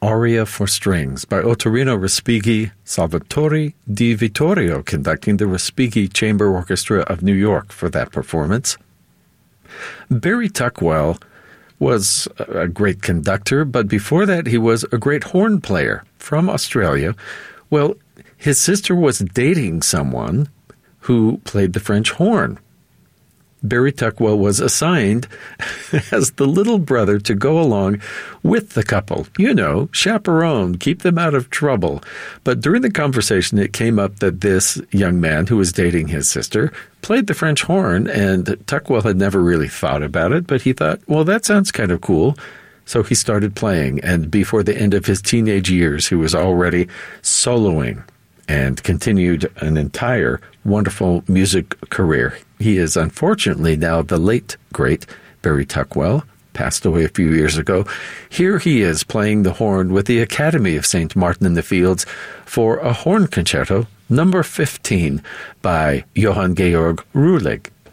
Aria for Strings by Ottorino Respighi, Salvatore Di Vittorio conducting the Respighi Chamber Orchestra of New York for that performance. Barry Tuckwell was a great conductor, but before that he was a great horn player from Australia. Well, his sister was dating someone who played the French horn. Barry Tuckwell was assigned as the little brother to go along with the couple. You know, chaperone, keep them out of trouble. But during the conversation, it came up that this young man who was dating his sister played the French horn, and Tuckwell had never really thought about it, but he thought, well, that sounds kind of cool. So he started playing, and before the end of his teenage years, he was already soloing and continued an entire wonderful music career. He is unfortunately now the late, great Barry Tuckwell, passed away a few years ago. Here he is playing the horn with the Academy of St. Martin in the Fields for a horn concerto, number 15, by Johann Georg Ruhlig.